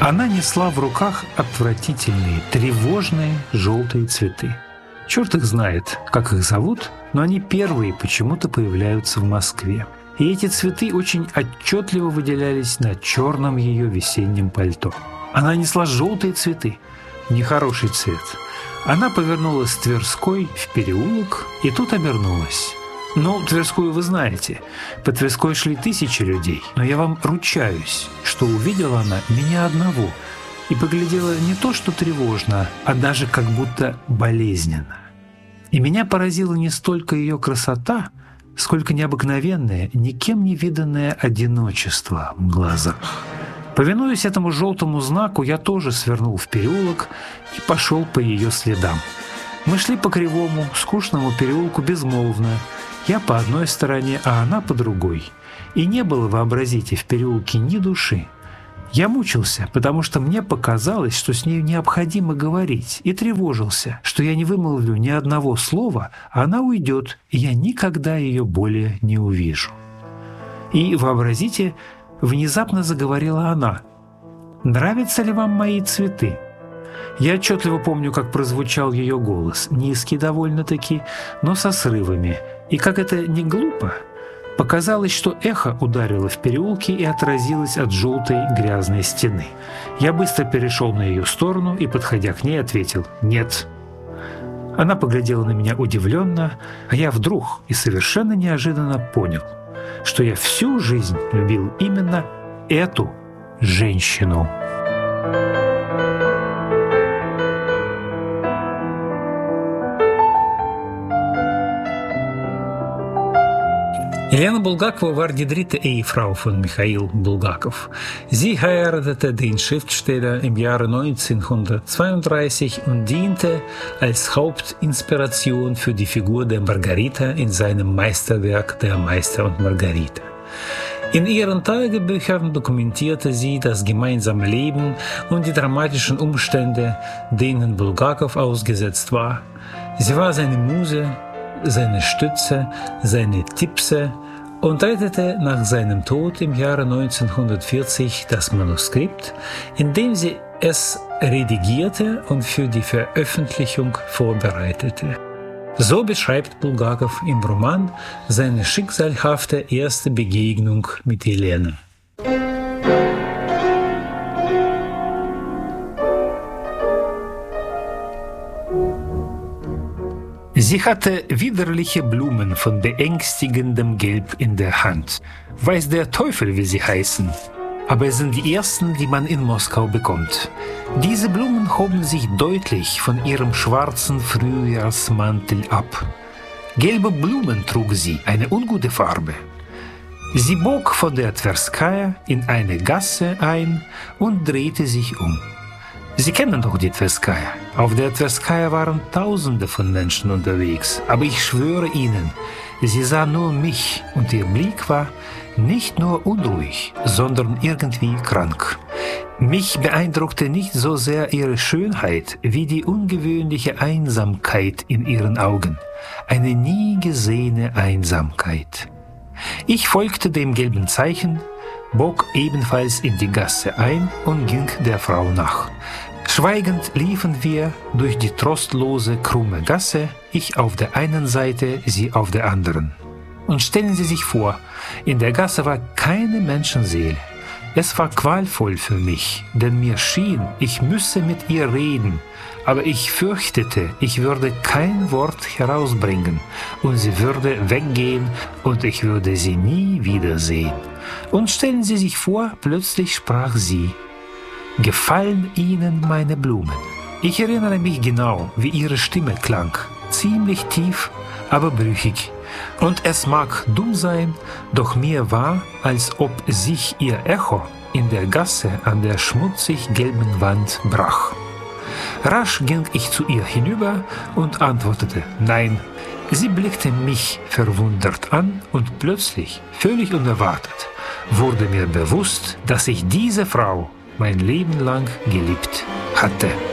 Она несла в руках отвратительные, тревожные желтые цветы. Черт их знает, как их зовут, но они первые почему-то появляются в Москве. И эти цветы очень отчетливо выделялись на черном ее весеннем пальто. Она несла желтые цветы, нехороший цвет. Она повернулась с Тверской в переулок и тут обернулась. Ну, Тверскую вы знаете. По Тверской шли тысячи людей, но я вам ручаюсь, что увидела она меня одного и поглядела не то что тревожно, а даже как будто болезненно. И меня поразила не столько ее красота, сколько необыкновенное, никем не виданное одиночество в глазах. Повинуясь этому желтому знаку, я тоже свернул в переулок и пошел по ее следам. Мы шли по кривому, скучному переулку безмолвно, я по одной стороне, а она по другой. И не было, вообразите, в переулке ни души. Я мучился, потому что мне показалось, что с нею необходимо говорить, и тревожился, что я не вымолвлю ни одного слова, а она уйдет, и я никогда ее более не увижу. И, вообразите, внезапно заговорила она. «Нравятся ли вам мои цветы?» Я отчетливо помню, как прозвучал ее голос, низкий довольно-таки, но со срывами. И как это не глупо, показалось, что эхо ударило в переулке и отразилось от желтой грязной стены. Я быстро перешел на ее сторону и, подходя к ней, ответил «нет». Она поглядела на меня удивленно, а я вдруг и совершенно неожиданно понял, что я всю жизнь любил именно эту женщину. Елена Булгакова war die dritte Ehefrau von Michail Bulgakov. Sie heiratete den Schriftsteller im Jahre 1932 und diente als Hauptinspiration für die Figur der Margarita in seinem Meisterwerk Der Meister und Margarita. In ihren Tagebüchern dokumentierte sie das gemeinsame Leben und die dramatischen Umstände, denen Bulgakov ausgesetzt war. Sie war seine Muse, seine Stütze, seine Tippse und rettete nach seinem Tod im Jahre 1940 das Manuskript, indem sie es redigierte und für die Veröffentlichung vorbereitete. So beschreibt Bulgakov im Roman seine schicksalhafte erste Begegnung mit Elena. Sie hatte widerliche Blumen von beängstigendem Gelb in der Hand. Weiß der Teufel, wie sie heißen. Aber es sind die ersten, die man in Moskau bekommt. Diese Blumen hoben sich deutlich von ihrem schwarzen Frühjahrsmantel ab. Gelbe Blumen trug sie, eine ungute Farbe. Sie bog von der Twerskaja in eine Gasse ein und drehte sich um. Sie kennen doch die Twerskaja. Auf der Twerskaja waren Tausende von Menschen unterwegs. Aber ich schwöre Ihnen, sie sah nur mich und ihr Blick war nicht nur unruhig, sondern irgendwie krank. Mich beeindruckte nicht so sehr ihre Schönheit wie die ungewöhnliche Einsamkeit in ihren Augen. Eine nie gesehene Einsamkeit. Ich folgte dem gelben Zeichen, bog ebenfalls in die Gasse ein und ging der Frau nach. Schweigend liefen wir durch die trostlose, krumme Gasse, ich auf der einen Seite, sie auf der anderen. Und stellen Sie sich vor, in der Gasse war keine Menschenseele. Es war qualvoll für mich, denn mir schien, ich müsse mit ihr reden, aber ich fürchtete, ich würde kein Wort herausbringen und sie würde weggehen und ich würde sie nie wiedersehen. Und stellen Sie sich vor, plötzlich sprach sie: Gefallen Ihnen meine Blumen? Ich erinnere mich genau, wie ihre Stimme klang, ziemlich tief, aber brüchig. Und es mag dumm sein, doch mir war, als ob sich ihr Echo in der Gasse an der schmutzig gelben Wand brach. Rasch ging ich zu ihr hinüber und antwortete Nein. Sie blickte mich verwundert an und plötzlich, völlig unerwartet, wurde mir bewusst, dass ich diese Frau mein Leben lang geliebt hatte.